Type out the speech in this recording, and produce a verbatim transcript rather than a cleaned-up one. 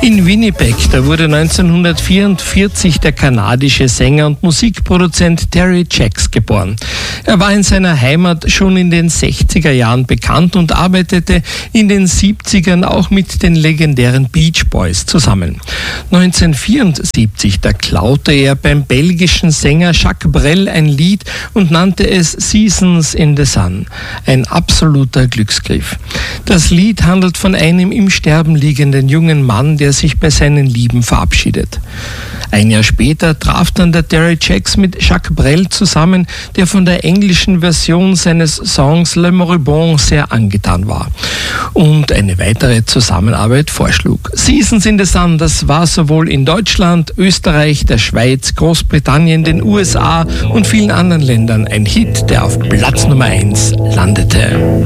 In Winnipeg, da wurde neunzehnhundertvierundvierzig der kanadische Sänger und Musikproduzent Terry Jacks geboren. Er war in seiner Heimat schon in den sechziger Jahren bekannt und arbeitete in den siebzigern auch mit den legendären Beach Boys zusammen. neunzehnhundertvierundsiebzig, da klaute er beim belgischen Sänger Jacques Brel ein Lied und nannte es Seasons in the Sun. Ein absoluter Glücksgriff. Das Lied handelt von einem im Sterben liegenden jungen Mann, der sich bei seinen Lieben verabschiedet. Ein Jahr später traf dann der Terry Jacks mit Jacques Brel zusammen, der von der englischen Version seines Songs Le Moribond sehr angetan war und eine weitere Zusammenarbeit vorschlug. Seasons in the Sun, das war sowohl in Deutschland, Österreich, der Schweiz, Großbritannien, den U S A und vielen anderen Ländern ein Hit, der auf Platz Nummer eins landete.